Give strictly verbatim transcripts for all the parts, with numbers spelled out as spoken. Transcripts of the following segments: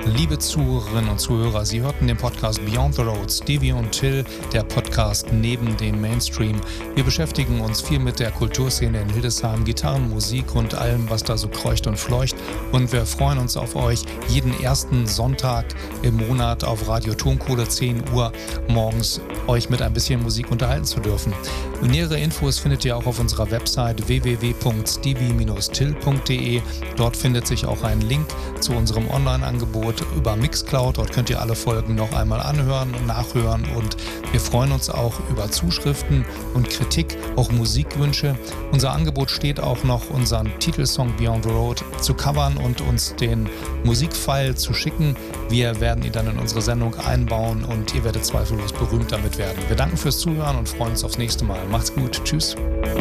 Liebe Zuhörerinnen und Zuhörer, Sie hörten den Podcast Beyond the Road, Stevie und Till, der Podcast neben dem Mainstream. Wir beschäftigen uns viel mit der Kulturszene in Hildesheim, Gitarren, Musik und allem, was da so kreucht und fleucht. Und wir freuen uns auf euch jeden ersten Sonntag im Monat auf Radio Tonkohle zehn Uhr morgens euch mit ein bisschen Musik unterhalten zu dürfen. Nähere Infos findet ihr auch auf unserer Website w w w punkt stevie Bindestrich till punkt de. Dort findet sich auch ein Link zu unserem Online-Angebot über Mixcloud. Dort könnt ihr alle Folgen noch einmal anhören und nachhören und wir freuen uns auch über Zuschriften und Kritik, auch Musikwünsche. Unser Angebot steht auch noch, unseren Titelsong Beyond the Road zu covern und uns den Musikfile zu schicken. Wir werden ihn dann in unsere Sendung einbauen und ihr werdet zweifellos berühmt damit werden. Wir danken fürs Zuhören und freuen uns aufs nächste Mal. Macht's gut. Tschüss.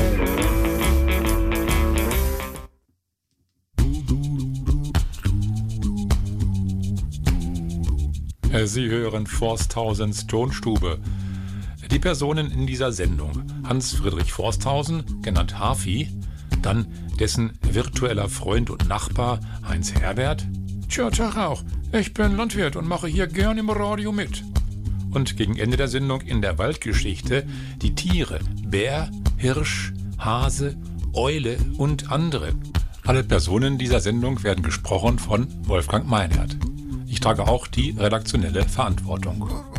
Sie hören Forsthausens Tonstube. Die Personen in dieser Sendung: Hans-Friedrich Forsthausen, genannt Hafi, dann dessen virtueller Freund und Nachbar Heinz Herbert. Tja, Tag auch, ich bin Landwirt und mache hier gern im Radio mit. Und gegen Ende der Sendung in der Waldgeschichte die Tiere: Bär, Hirsch, Hase, Eule und andere. Alle Personen dieser Sendung werden gesprochen von Wolfgang Meinert. Ich trage auch die redaktionelle Verantwortung.